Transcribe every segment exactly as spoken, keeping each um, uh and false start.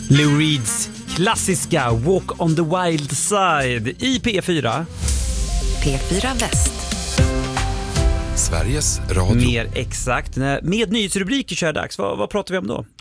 Lou Reeds klassiska Walk on the Wild Side i P fyra. P fyra Väst. Sveriges Radio. Mer exakt. Med nyhetsrubriker kör dags. Vad, vad pratar vi om då?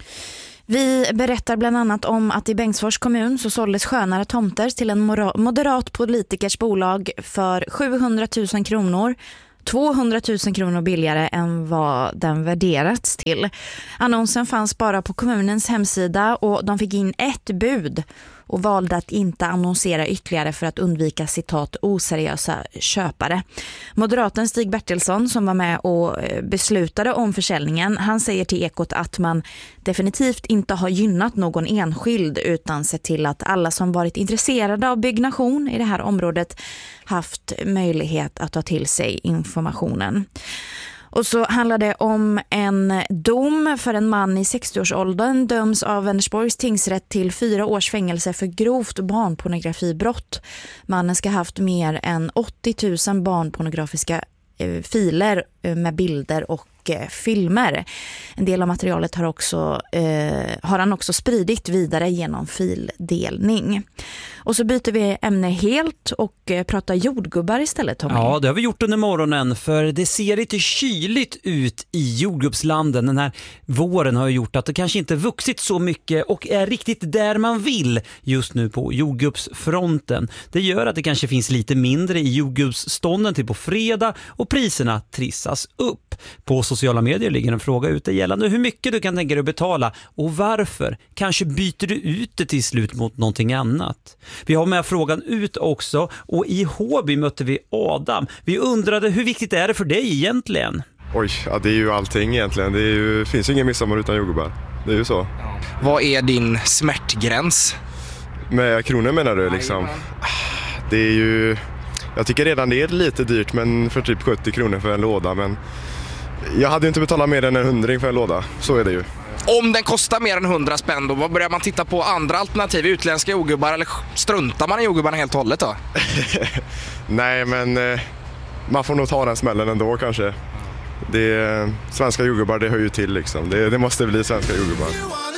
Vi berättar bland annat om att i Bengtsfors kommun så såldes skönare tomter till en moderat politikers bolag för sjuhundratusen kronor. tvåhundratusen kronor billigare än vad den värderats till. Annonsen fanns bara på kommunens hemsida och de fick in ett bud och valde att inte annonsera ytterligare för att undvika citat oseriösa köpare. Moderaten Stig Bertilsson som var med och beslutade om försäljningen, han säger till Ekot att man definitivt inte har gynnat någon enskild utan sett till att alla som varit intresserade av byggnation i det här området haft möjlighet att ta till sig informationen. Och så handlar det om en dom för en man i sextioårsåldern döms av Vänersborgs tingsrätt till fyra års fängelse för grovt barnpornografibrott. Mannen ska ha haft mer än åttio tusen barnpornografiska eh, filer eh, med bilder och eh, filmer. En del av materialet har, också, eh, har han också spridit vidare genom fildelning. Och så byter vi ämne helt och pratar jordgubbar istället, Tommy. Ja, det har vi gjort under morgonen för det ser lite kyligt ut i jordgubbslanden. Den här våren har gjort att det kanske inte vuxit så mycket och är riktigt där man vill just nu på jordgubbsfronten. Det gör att det kanske finns lite mindre i jordgubbsstånden till på fredag och priserna trissas upp. På sociala medier ligger en fråga ute gällande hur mycket du kan tänka dig att betala och varför. Kanske byter du ut det till slut mot någonting annat. Vi har med frågan ut också och i Håby mötte vi Adam. Vi undrade hur viktigt är det för dig egentligen? Oj, ja, det är ju allting egentligen. Det är ju, finns ju ingen midsommar utan jordgubbar. Det är ju så. Vad är din smärtgräns? Med kronor menar du liksom? Det är ju... Jag tycker redan det är lite dyrt men för typ sjuttio kronor för en låda. Men jag hade inte betalat mer än en hundring för en låda. Så är det ju. Om den kostar mer än hundra spänn då, vad börjar man titta på andra alternativ? Utländska jordgubbar eller struntar man i jordgubbarna helt och hållet då? Nej, men eh, man får nog ta den smällen ändå kanske. Det, svenska jordgubbar, det hör ju till liksom. Det, det måste bli svenska jordgubbar.